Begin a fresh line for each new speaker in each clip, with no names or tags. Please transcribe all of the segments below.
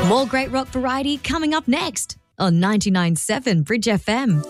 More great rock variety coming up next on 99.7 Bridge FM.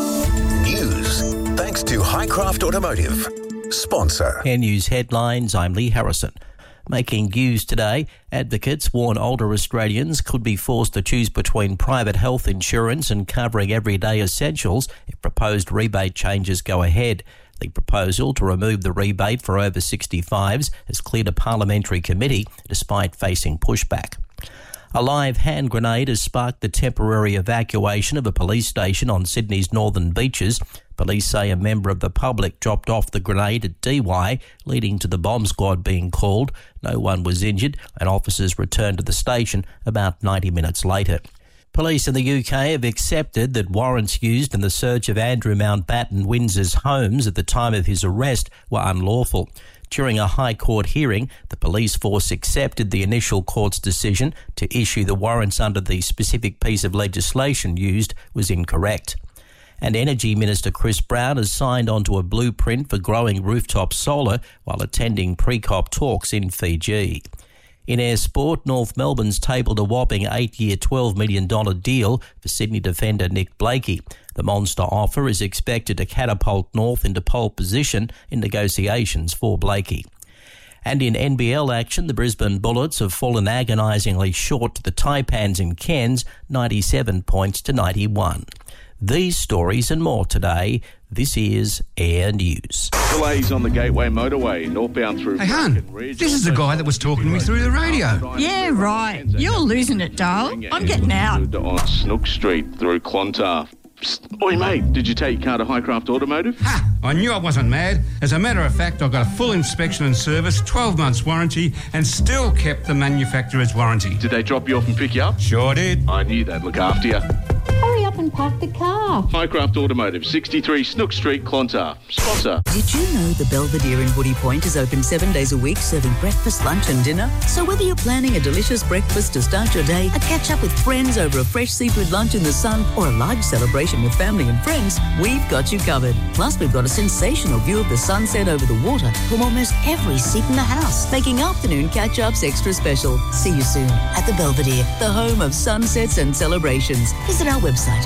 News thanks to Highcraft Automotive. Sponsor.
Air News headlines, I'm Lee Harrison. Making news today, advocates warn older Australians could be forced to choose between private health insurance and covering everyday essentials if proposed rebate changes go ahead. The proposal to remove the rebate for over 65s has cleared a parliamentary committee despite facing pushback. A live hand grenade has sparked the temporary evacuation of a police station on Sydney's northern beaches. Police say a member of the public dropped off the grenade at DY, leading to the bomb squad being called. No one was injured, and officers returned to the station about 90 minutes later. Police in the UK have accepted that warrants used in the search of Andrew Mountbatten Windsor's homes at the time of his arrest were unlawful. During a High Court hearing, the police force accepted the initial court's decision to issue the warrants under the specific piece of legislation used was incorrect. And Energy Minister Chris Brown has signed onto a blueprint for growing rooftop solar while attending pre-COP talks in Fiji. In air sport, North Melbourne's tabled a whopping 8-year $12 million deal for Sydney defender Nick Blakey. The monster offer is expected to catapult North into pole position in negotiations for Blakey. And in NBL action, the Brisbane Bullets have fallen agonisingly short to the Taipans in Cairns, 97 points to 91. These stories and more today. This is Air News.
Delays on the Gateway Motorway, northbound through...
Hey, hun, this is the guy that was talking to me through the radio.
Yeah, right. You're losing it, darling. I'm getting out.
On Snook Street through Clontarf. Psst. Oi, mate, did you take your car to Highcraft Automotive?
Ha! I knew I wasn't mad. As a matter of fact, I got a full inspection and service, 12 months warranty, and still kept the manufacturer's warranty.
Did they drop you off and pick you up?
Sure did.
I knew they'd look after you.
Hurry up and park the car.
Highcraft Automotive, 63 Snook Street, Clontarf. Sponsor.
Did you know the Belvedere in Woody Point is open 7 days a week, serving breakfast, lunch and dinner? So whether you're planning a delicious breakfast to start your day, a catch-up with friends over a fresh seafood lunch in the sun, or a large celebration with family and friends, we've got you covered. Plus, we've got a sensational view of the sunset over the water from almost every seat in the house, making afternoon catch-ups extra special. See you soon at the Belvedere, the home of sunsets and celebrations. Visit our website,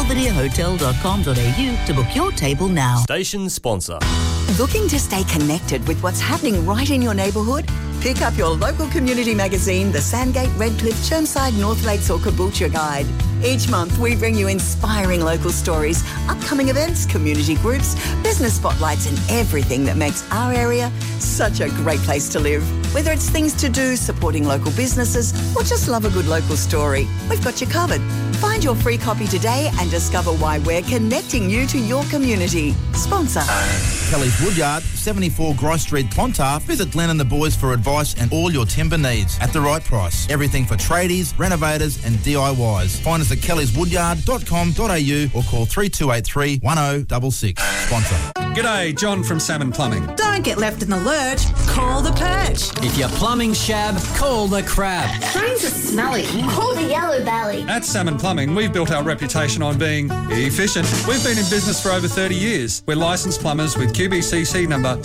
belvederehotel.com.au, to book your table now.
Station sponsor.
Looking to stay connected with what's happening right in your neighbourhood? Pick up your local community magazine, the Sandgate, Redcliffe, Chermside, North Lakes or Caboolture Guide. Each month we bring you inspiring local stories, upcoming events, community groups, business spotlights and everything that makes our area such a great place to live. Whether it's things to do, supporting local businesses or just love a good local story, we've got you covered. Find your free copy today and discover why we're connecting you to your community. Sponsor.
Kelly's Woodyard, 74 Gross Street, Clontarf. Visit Glenn and the boys for advice and all your timber needs at the right price. Everything for tradies, renovators and DIYs. Find us at kellyswoodyard.com.au or call 3283 1066. Sponsor.
G'day, John from Salmon Plumbing.
Don't get left in the lurch. Call the Perch.
If you're plumbing shab, call the Crab.
Drains are smelly. Call the Yellow Belly.
At Salmon Plumbing, we've built our reputation on being efficient. We've been in business for over 30 years. We're licensed plumbers with QBCC number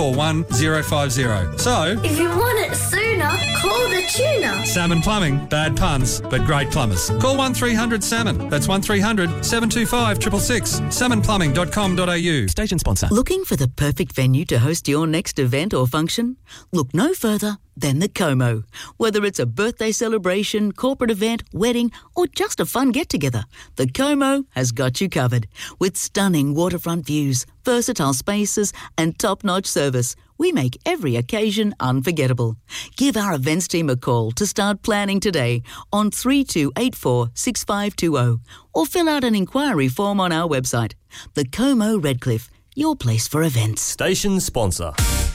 741050. So,
if you want it sooner, call the tuna.
Salmon Plumbing, bad puns, but great plumbers. Call 1300 Salmon. That's 1300 725 666. salmonplumbing.com.au.
Station sponsor.
Looking for the perfect venue to host your next event or function? Look no further than the Como. Whether it's a birthday celebration, corporate event, wedding, or just a fun get-together, the Como has got you covered. With stunning waterfront views, versatile spaces, and top-notch service, we make every occasion unforgettable. Give our events team a call to start planning today on 3284 6520 or fill out an inquiry form on our website. The Como Redcliffe, your place for events.
Station sponsor.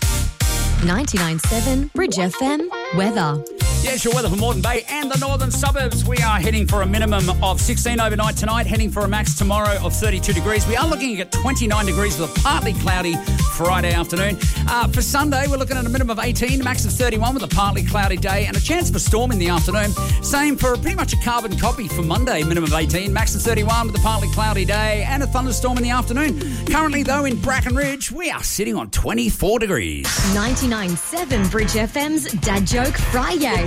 99.7 Bridge FM weather.
Yes, your weather for Moreton Bay and the northern suburbs. We are heading for a minimum of 16 overnight tonight, heading for a max tomorrow of 32 degrees. We are looking at 29 degrees with a partly cloudy Friday afternoon. For Sunday, we're looking at a minimum of 18, max of 31 with a partly cloudy day and a chance for storm in the afternoon. Same for pretty much a carbon copy for Monday, minimum of 18, max of 31 with a partly cloudy day and a thunderstorm in the afternoon. Currently, though, in Bracken Ridge, we are sitting on 24 degrees.
99.7 Bridge FM's Dad Joke Friday.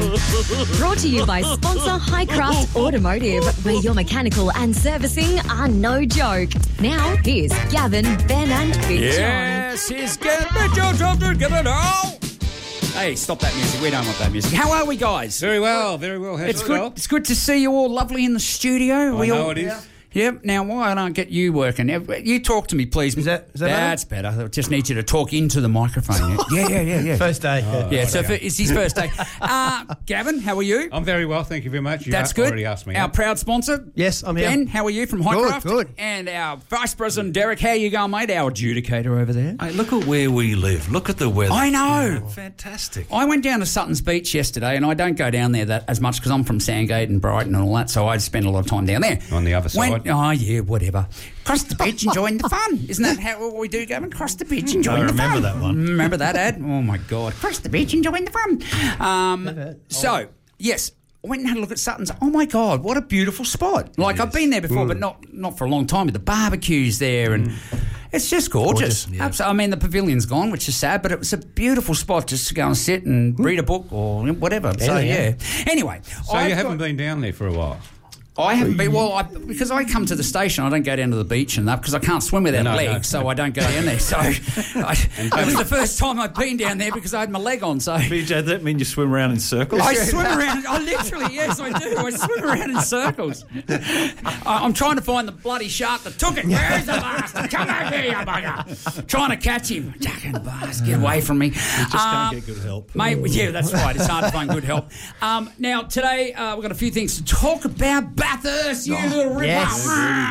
Brought to you by sponsor Highcraft Automotive, where your mechanical and servicing are no joke. Now, here's Gavin, Ben and Big John.
Yes, here's Big John. Give it all. Hey, stop that music. We don't want that music. How are we, guys?
Very well, very well.
It's good. It's good to see you all lovely in the studio.
I know it is.
Yep. Now, why don't I get you working? You talk to me, please. Is that That's better? I just need you to talk into the microphone. Yeah.
First day.
So it's his first day. Gavin, how are you?
I'm very well, thank you very much.
That's good.
Already asked me.
Our proud sponsor.
Yes, I'm here.
Ben, how are you from Highcraft?
Good.
And our Vice President, Derek, how you going, mate? Our adjudicator over there.
Hey, look at where we live. Look at the weather.
I know.
Fantastic.
I went down to Sutton's Beach yesterday, and I don't go down there that as much because I'm from Sandgate and Brighton and all that, so I spend a lot of time down there.
On the other side.
Whatever. Cross the beach, enjoying the fun. Isn't that what we do, Gavin? Cross the beach, enjoying the fun.
I remember that one.
Remember that ad? Oh, my God. Cross the beach, enjoying the fun. So, yes, I went and had a look at Sutton's. Oh, my God, what a beautiful spot. Like, I've been there before, but not for a long time. But the barbecue's there and... It's just gorgeous.
Yeah.
Absolutely. I mean, the pavilion's gone, which is sad, but it was a beautiful spot just to go and sit and read a book or whatever. So, yeah. Anyway.
So you haven't been down there for a while?
I haven't been, because I come to the station, I don't go down to the beach and that because I can't swim without legs, so I don't go down there. So it was the first time I'd been down there because I had my leg on. So
BJ, does that mean you swim around in circles?
I swim around. Literally, yes, I do. I swim around in circles. I'm trying to find the bloody shark that took it. Where is the bastard? Come over here, you bugger. Trying to catch him. Jacking bastard, get away from me.
You just can't get good help.
Mate, yeah, that's right. It's hard to find good help. Now, today, we've got a few things to talk about. Bathurst, you little ripper.
Yes.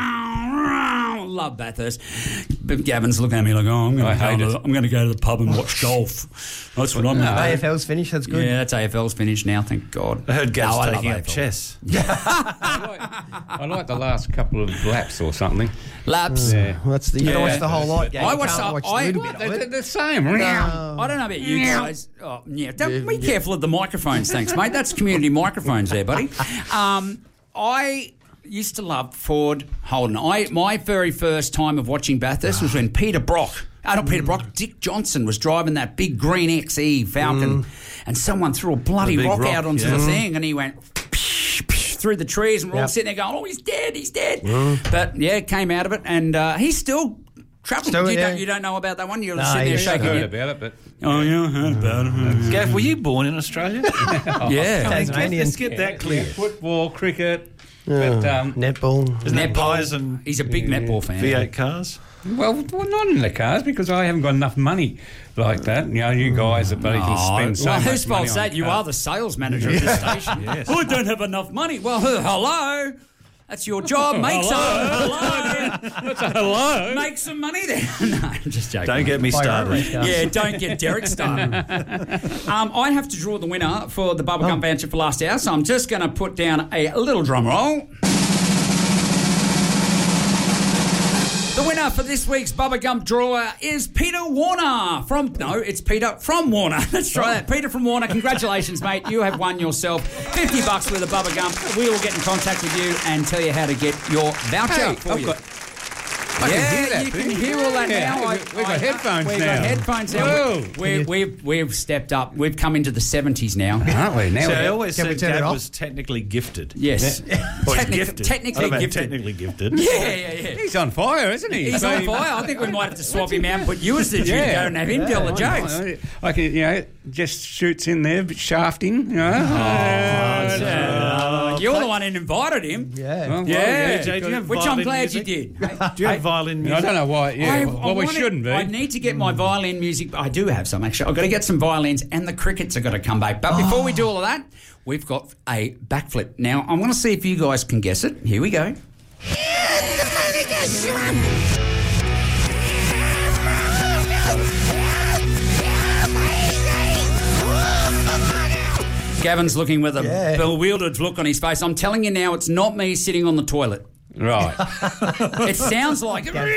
Love Bathurst. But Gavin's looking at me like, I'm going to go to the pub and watch golf. That's what I'm going to do.
AFL's finished, that's good.
Yeah, that's AFL's finished now, thank God.
I heard Gav's taking up chess.
I like the last couple of laps or something.
Laps?
Yeah.
Well, you don't watch the whole lot,
I watched
They're the same.
I don't know about you guys. Oh, yeah. Don't be careful of the microphones, thanks, mate. That's community microphones there, buddy. I used to love Ford Holden. My very first time of watching Bathurst was when Dick Johnson was driving that big green XE Falcon and someone threw a bloody rock out onto the thing and he went through the trees and we're all sitting there going, oh, he's dead. But, yeah, came out of it and he's still... You don't know about that one? You're sitting there shaking your head.
About it, but...
Oh, yeah, I heard about it.
Gav, were you born in Australia?
Yeah.
Let's get that clear.
Football, cricket...
netball.
Pies and...
He's a big netball fan.
V8 cars?
Well, not in the cars because I haven't got enough money like that. You know, you guys that can spend so much money.
Whose fault's that? You are the sales manager of this station.
Yes.
I don't have enough money. Well, hello. That's your job. Make some.
That's a hello.
Make some money there. No, I'm just joking.
Don't get me started.
Yeah, don't get Derek started. I have to draw the winner for the Bubblegum voucher for last hour, so I'm just going to put down a little drum roll. The winner for this week's Bubblegum drawer is Peter Warner it's Peter from Warner. Let's try that. Peter from Warner, congratulations, mate. You have won yourself $50 worth of Bubblegum. We will get in contact with you and tell you how to get your voucher for you.
I can hear that.
You can hear all that now.
We've got headphones now.
We've got headphones now. We've stepped up. We've come into the 70s now.
Aren't we? Now
I always said Dad was technically gifted.
Yes.
Technically gifted.
Technically
gifted.
Yeah.
He's on fire, isn't he?
He's on fire. I think we might have to swap him out and put you as the adjudicator and have him tell the jokes.
I can, just shoots in there, shafting,
you're the one who invited him.
Yeah.
Which I'm glad you did.
Do you have violin music?
I don't know why. Yeah. We shouldn't be.
I need to get my violin music. I do have some, actually. I've got to get some violins and the crickets have got to come back. But before we do all of that, we've got a backflip. Now, I want to see if you guys can guess it. Here we go. Gavin's looking with a bewildered look on his face. I'm telling you now, it's not me sitting on the toilet.
Right.
It sounds like...
Have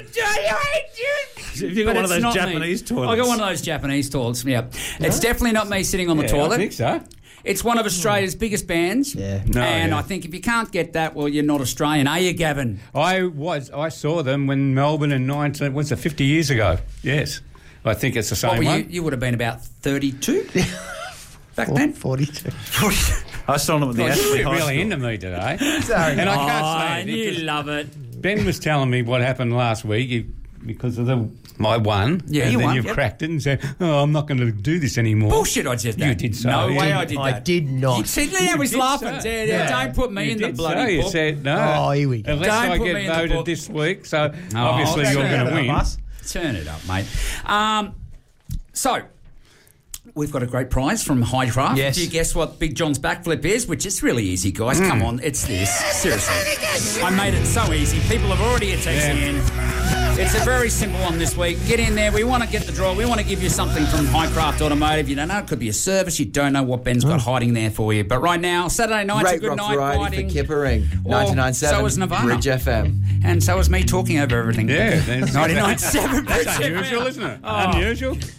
you got one of those Japanese toilets?
I got one of those Japanese toilets, yeah. It's definitely not me sitting on the toilet.
I think so.
It's one of Australia's biggest bands. Yeah. I think if you can't get that, well, you're not Australian, are you, Gavin?
I saw them when Melbourne in 50 years ago. Yes. I think it's the same one.
You would have been about 32? back then?
42.
I saw him at the Ashley
You're
High
really
School.
into me today.
Sorry.
And I can't say anything
you
'cause
love it.
Ben was telling me what happened last week because of my one.
Yeah,
and
you
then
won,
you
yep.
cracked it and said, "Oh, I'm not going to do this anymore."
Bullshit, I said that.
You did so.
No
You
way
did.
I did that.
I did not.
You said, Leo was
did
laughing.
say.
Yeah, don't put me
You
in the
did
bloody
say. You
book.
said no.
Oh, here we go.
Unless
Don't
I
put me
get
in the
voted
book.
this week, so obviously you're going to win.
Turn it up, mate. So, we've got a great prize from Highcraft.
Yes.
Do you guess what Big John's backflip is? Which is really easy, guys. Come on, it's this. Seriously. I made it so easy. People have already texted in. It's a very simple one this week. Get in there. We want to get the draw. We want to give you something from Highcraft Automotive. You don't know. It could be a service. You don't know what Ben's got hiding there for you. But right now, Saturday night's a good night fighting.
For Kippering, 99.7.
So is Nirvana.
Bridge FM.
And so is me talking over everything.
Yeah.
99.7 Bridge
That's unusual,
FM.
isn't it?
Oh.
Unusual.